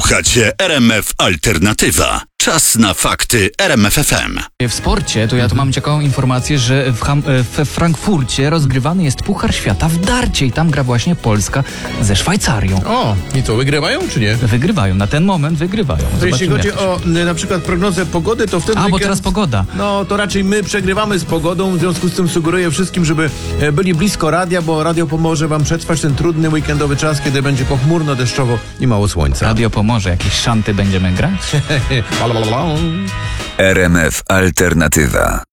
Słuchacie RMF Alternatywa. Czas na fakty RMF FM. W sporcie to ja tu mam ciekawą informację, że we Frankfurcie rozgrywany jest Puchar Świata w darcie i tam gra właśnie Polska ze Szwajcarią. O, i to wygrywają czy nie? Wygrywają, na ten moment wygrywają. To jeśli Zobaczymy, chodzi jak to się... o na przykład prognozę pogody, to w ten bo weekend... teraz pogoda. No, to raczej my przegrywamy z pogodą, w związku z tym sugeruję wszystkim, żeby byli blisko radia, bo radio pomoże wam przetrwać ten trudny weekendowy czas, kiedy będzie pochmurno, deszczowo i mało słońca. Radio pomoże, jakieś szanty będziemy grać? RMF Alternatywa.